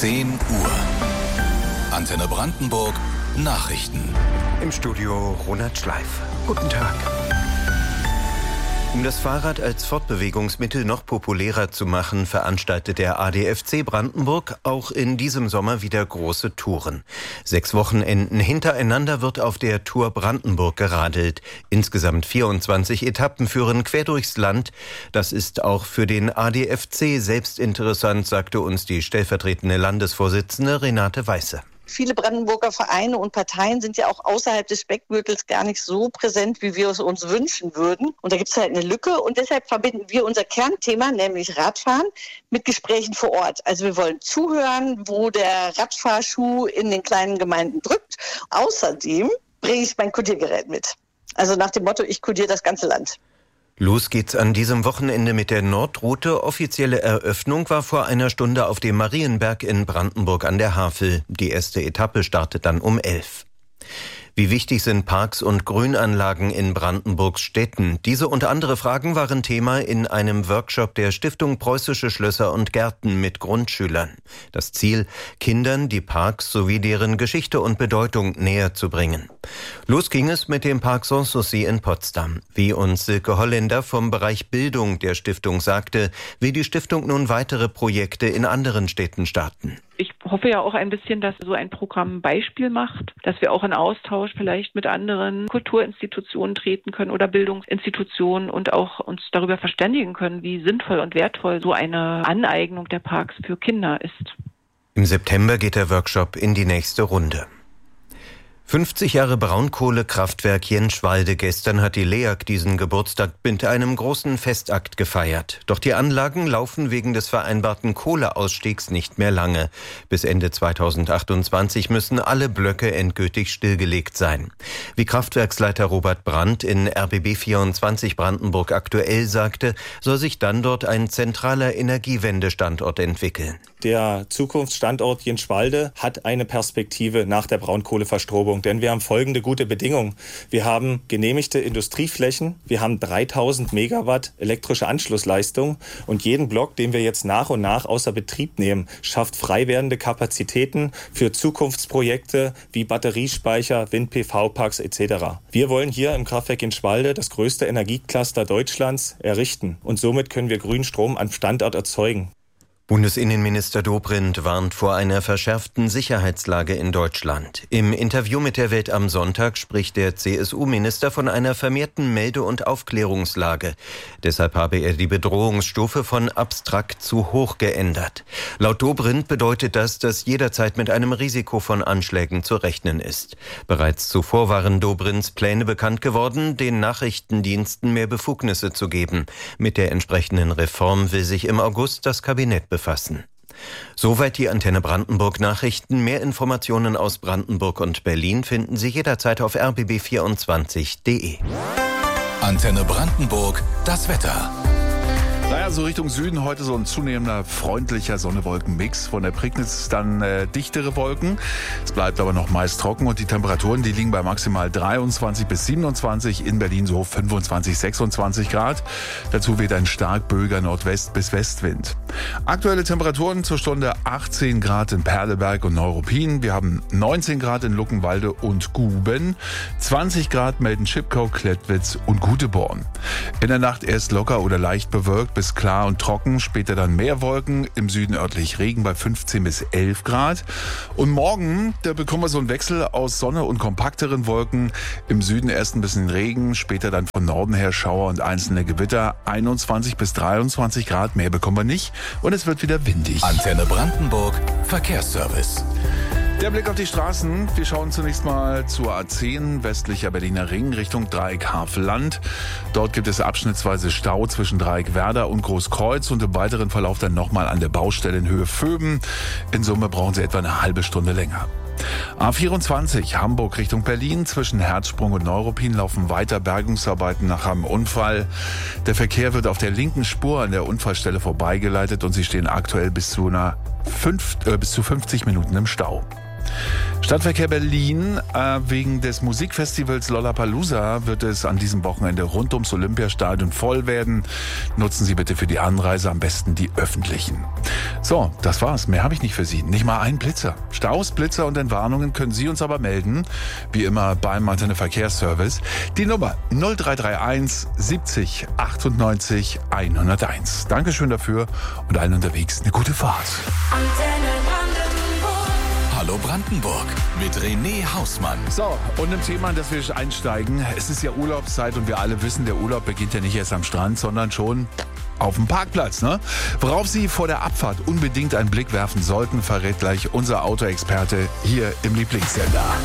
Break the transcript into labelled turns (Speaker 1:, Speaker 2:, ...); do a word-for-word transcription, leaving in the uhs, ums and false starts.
Speaker 1: zehn Uhr. Antenne Brandenburg Nachrichten.
Speaker 2: Im Studio Ronald Schleif. Guten Tag. Um das Fahrrad als Fortbewegungsmittel noch populärer zu machen, veranstaltet der A D F C Brandenburg auch in diesem Sommer wieder große Touren. Sechs Wochenenden hintereinander wird auf der Tour Brandenburg geradelt. Insgesamt vierundzwanzig Etappen führen quer durchs Land. Das ist auch für den A D F C selbst interessant, sagte uns die stellvertretende Landesvorsitzende Renate Weiße.
Speaker 3: Viele Brandenburger Vereine und Parteien sind ja auch außerhalb des Speckgürtels gar nicht so präsent, wie wir es uns wünschen würden. Und da gibt es halt eine Lücke und deshalb verbinden wir unser Kernthema, nämlich Radfahren, mit Gesprächen vor Ort. Also wir wollen zuhören, wo der Radfahrschuh in den kleinen Gemeinden drückt. Außerdem bringe ich mein Kodiergerät mit. Also nach dem Motto, ich kodiere das ganze Land.
Speaker 2: Los geht's an diesem Wochenende mit der Nordroute. Offizielle Eröffnung war vor einer Stunde auf dem Marienberg in Brandenburg an der Havel. Die erste Etappe startet dann um elf. Wie wichtig sind Parks und Grünanlagen in Brandenburgs Städten? Diese und andere Fragen waren Thema in einem Workshop der Stiftung Preußische Schlösser und Gärten mit Grundschülern. Das Ziel, Kindern die Parks sowie deren Geschichte und Bedeutung näher zu bringen. Los ging es mit dem Park Sanssouci in Potsdam. Wie uns Silke Holländer vom Bereich Bildung der Stiftung sagte, will die Stiftung nun weitere Projekte in anderen Städten starten.
Speaker 4: Ich hoffe ja auch ein bisschen, dass so ein Programm ein Beispiel macht, dass wir auch in Austausch vielleicht mit anderen Kulturinstitutionen treten können oder Bildungsinstitutionen und auch uns darüber verständigen können, wie sinnvoll und wertvoll so eine Aneignung der Parks für Kinder ist.
Speaker 2: Im September geht der Workshop in die nächste Runde. fünfzig Jahre Braunkohlekraftwerk Jenschwalde. Gestern hat die L E A G diesen Geburtstag mit einem großen Festakt gefeiert. Doch die Anlagen laufen wegen des vereinbarten Kohleausstiegs nicht mehr lange. Bis Ende zweitausendachtundzwanzig müssen alle Blöcke endgültig stillgelegt sein. Wie Kraftwerksleiter Robert Brandt in R B B vierundzwanzig Brandenburg aktuell sagte, soll sich dann dort ein zentraler Energiewendestandort entwickeln.
Speaker 5: Der Zukunftsstandort Jenschwalde hat eine Perspektive nach der Braunkohleverstromung, denn wir haben folgende gute Bedingungen. Wir haben genehmigte Industrieflächen, wir haben dreitausend Megawatt elektrische Anschlussleistung und jeden Block, den wir jetzt nach und nach außer Betrieb nehmen, schafft frei werdende Kapazitäten für Zukunftsprojekte wie Batteriespeicher, Wind-P V-Parks et cetera. Wir wollen hier im Kraftwerk Jenschwalde das größte Energiecluster Deutschlands errichten und somit können wir grünen Strom am Standort erzeugen.
Speaker 2: Bundesinnenminister Dobrindt warnt vor einer verschärften Sicherheitslage in Deutschland. Im Interview mit der Welt am Sonntag spricht der C S U-Minister von einer vermehrten Melde- und Aufklärungslage. Deshalb habe er die Bedrohungsstufe von abstrakt zu hoch geändert. Laut Dobrindt bedeutet das, dass jederzeit mit einem Risiko von Anschlägen zu rechnen ist. Bereits zuvor waren Dobrindts Pläne bekannt geworden, den Nachrichtendiensten mehr Befugnisse zu geben. Mit der entsprechenden Reform will sich im August das Kabinett befassen. Fassen. Soweit die Antenne Brandenburg Nachrichten. Mehr Informationen aus Brandenburg und Berlin finden Sie jederzeit auf r b b vierundzwanzig punkt d e.
Speaker 1: Antenne Brandenburg, das Wetter.
Speaker 6: Naja, so Richtung Süden heute so ein zunehmender freundlicher Sonne-Wolken-Mix. Von der Prignitz dann äh, dichtere Wolken. Es bleibt aber noch meist trocken und die Temperaturen, die liegen bei maximal dreiundzwanzig bis siebenundzwanzig. In Berlin so fünfundzwanzig, sechsundzwanzig Grad. Dazu weht ein stark böiger Nordwest- bis Westwind. Aktuelle Temperaturen zur Stunde achtzehn Grad in Perleberg und Neuruppin. Wir haben neunzehn Grad in Luckenwalde und Guben. zwanzig Grad melden Schipkau, Klettwitz und Guteborn. In der Nacht erst locker oder leicht bewölkt bis klar und trocken, später dann mehr Wolken, im Süden örtlich Regen bei fünfzehn bis elf Grad. Und morgen, da bekommen wir so einen Wechsel aus Sonne und kompakteren Wolken. Im Süden erst ein bisschen Regen, später dann von Norden her Schauer und einzelne Gewitter. einundzwanzig bis dreiundzwanzig Grad, mehr bekommen wir nicht. Und es wird wieder windig.
Speaker 1: Antenne Brandenburg, Verkehrsservice.
Speaker 6: Der Blick auf die Straßen. Wir schauen zunächst mal zur A zehn, westlicher Berliner Ring, Richtung Dreieck Havelland. Dort gibt es abschnittsweise Stau zwischen Dreieck Werder und Großkreuz und im weiteren Verlauf dann nochmal an der Baustelle in Höhe Vöben. In Summe brauchen Sie etwa eine halbe Stunde länger. A vierundzwanzig, Hamburg Richtung Berlin. Zwischen Herzsprung und Neuruppin laufen weiter Bergungsarbeiten nach einem Unfall. Der Verkehr wird auf der linken Spur an der Unfallstelle vorbeigeleitet und Sie stehen aktuell bis zu, einer fünf, äh, bis zu fünfzig Minuten im Stau. Stadtverkehr Berlin, äh, wegen des Musikfestivals Lollapalooza wird es an diesem Wochenende rund ums Olympiastadion voll werden. Nutzen Sie bitte für die Anreise am besten die öffentlichen. So, das war's. Mehr habe ich nicht für Sie. Nicht mal ein Blitzer. Staus, Blitzer und Entwarnungen können Sie uns aber melden. Wie immer beim Antenne Verkehrsservice. Die Nummer null drei drei eins siebzig achtundneunzig hunderteins. Dankeschön dafür und allen unterwegs eine gute Fahrt.
Speaker 1: Antenne Brandenburg. Hallo Brandenburg mit René Hausmann.
Speaker 6: So, und im Thema, in das wir einsteigen. Es ist ja Urlaubszeit und wir alle wissen, der Urlaub beginnt ja nicht erst am Strand, sondern schon auf dem Parkplatz, ne? Worauf Sie vor der Abfahrt unbedingt einen Blick werfen sollten, verrät gleich unser Autoexperte hier im Lieblingssender.